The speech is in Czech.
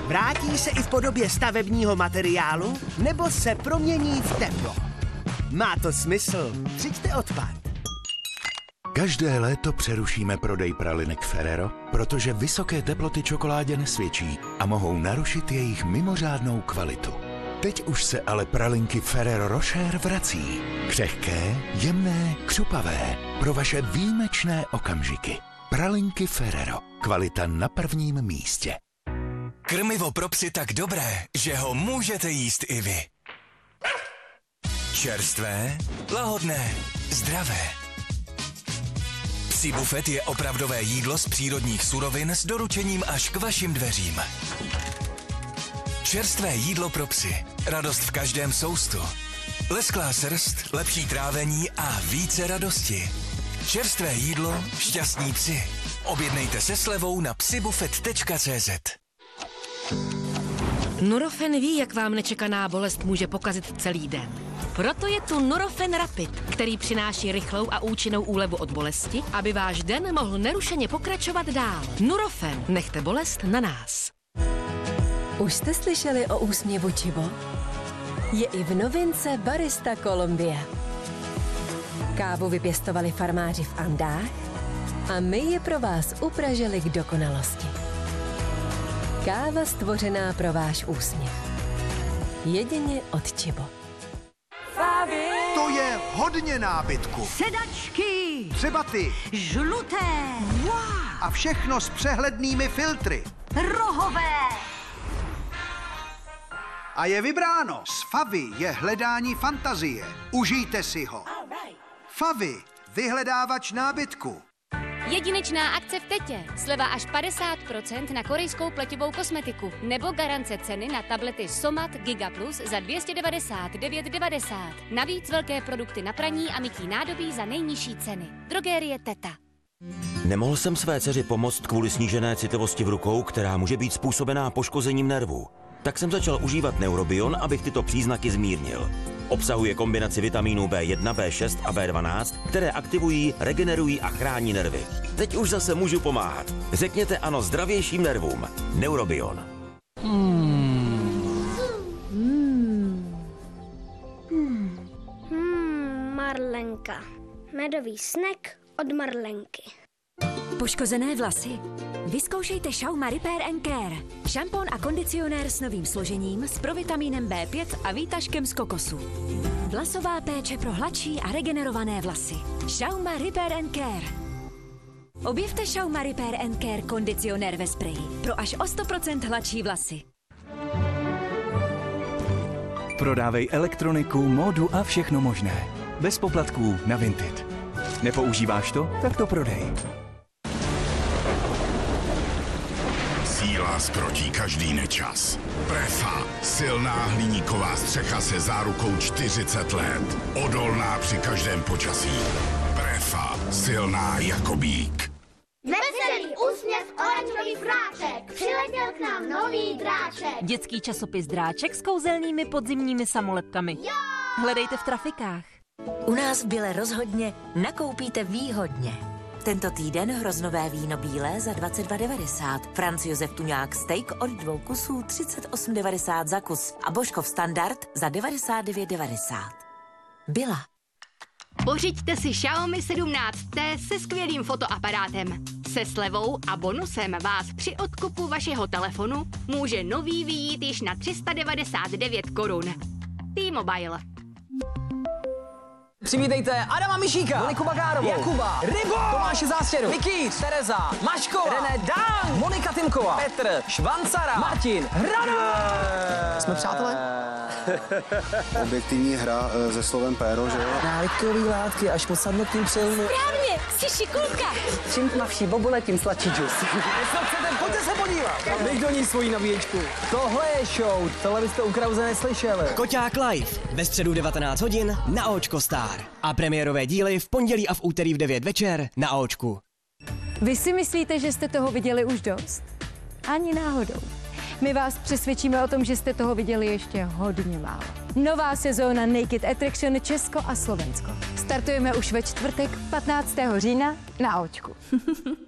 Vrátí se i v podobě stavebního materiálu, nebo se promění v teplo? Má to smysl. Přijďte odpad. Každé léto přerušíme prodej pralinek Ferrero, protože vysoké teploty čokoládě nesvědčí a mohou narušit jejich mimořádnou kvalitu. Teď už se ale pralinky Ferrero Rocher vrací. Křehké, jemné, křupavé. Pro vaše výjimečné okamžiky. Pralinky Ferrero. Kvalita na prvním místě. Krmivo pro psy tak dobré, že ho můžete jíst i vy. Čerstvé, lahodné, zdravé. Psí bufet je opravdové jídlo z přírodních surovin s doručením až k vašim dveřím. Čerstvé jídlo pro psy. Radost v každém soustu. Lesklá srst, lepší trávení a více radosti. Čerstvé jídlo, šťastní psi. Objednejte se slevou na psibufet.cz. Nurofen ví, jak vám nečekaná bolest může pokazit celý den. Proto je tu Nurofen Rapid, který přináší rychlou a účinnou úlevu od bolesti, aby váš den mohl nerušeně pokračovat dál. Nurofen, nechte bolest na nás. Už jste slyšeli o úsměvu Chibo? Je i v novince Barista Colombia. Kávu vypěstovali farmáři v Andách a my je pro vás upražili k dokonalosti. Káva stvořená pro váš úsměv. Jedině od Chibo. To je hodně nábytku. Sedačky, Třeba ty. žluté, A všechno s přehlednými filtry. rohové. A je vybráno. S Favy je hledání fantazie. Užijte si ho. Favy, vyhledávač nábytku. Jedinečná akce v Tetě. Sleva až 50% na korejskou pleťovou kosmetiku. Nebo garance ceny na tablety Somat Giga Plus za 299,90. Navíc velké produkty na praní a mytí nádobí za nejnižší ceny. Drogérie Teta. Nemohl jsem své dceři pomoct kvůli snížené citlivosti v rukou, která může být způsobená poškozením nervů. Tak jsem začal užívat Neurobion, abych tyto příznaky zmírnil. Obsahuje kombinaci vitamínů B1, B6 a B12, které aktivují, regenerují a chrání nervy. Teď už zase můžu pomáhat. Řekněte ano zdravějším nervům. Neurobion. Marlenka. Medový snack od Marlenky. Poškozené vlasy? Vyzkoušejte Schauma Repair & Care. Šampon a kondicionér s novým složením, s provitamínem B5 a výtažkem z kokosu. Vlasová péče pro hladší a regenerované vlasy. Schauma Repair & Care. Objevte Schauma Repair & Care kondicionér ve spreji pro až o 100% hladší vlasy. Prodávej elektroniku, módu a všechno možné. Bez poplatků na Vinted. Nepoužíváš to? Tak to prodej. Síla zkrotí každý nečas. Prefa, silná hliníková střecha se zárukou 40 let. Odolná při každém počasí. Prefa, silná jako bík. Veselý úsměv oranžový fráček. Přiletěl k nám nový dráček. Dětský časopis Dráček s kouzelnými podzimními samolepkami. Jo! Hledejte v trafikách. U nás v Bile rozhodně nakoupíte výhodně. Tento týden hroznové víno bílé za 22,90. Franz Josef Tuňák steak od 2 kusů 38,90 za kus. A Božkov standard za 99,90. Byla. Pořiďte si Xiaomi 17T se skvělým fotoaparátem. Se slevou a bonusem vás při odkupu vašeho telefonu může nový vyjít již na 399 korun. T-Mobile. Přivítejte Adama Mišíka, Moniku Bagárovou, Jakuba, Rybo, Tomáše Zástěru, Mikýř, Tereza, Maškova, René Dán, Monika Tymková, Petr, Švancara, Martin, Hrano. Jsme přátelé? Objektivní hra se slovem péro, že jo? Návykový látky až po sadnutým přilnu. Správně, jsi šikulka. Čím tmavší bobule, tím sladší džus. Co chcete, pojďte se podívat. Dej do ní svoji nabíječku. Tohle je show, tohle byste u Krause neslyšeli. Koťák live ve středu 19 hodin na Aočko Star. A premiérové díly v pondělí a v úterý v 9 večer na Aočku. Vy si myslíte, že jste toho viděli už dost? Ani náhodou. My vás přesvědčíme o tom, že jste toho viděli ještě hodně málo. Nová sezóna Naked Attraction Česko a Slovensko. Startujeme už ve čtvrtek 15. října na Aočku.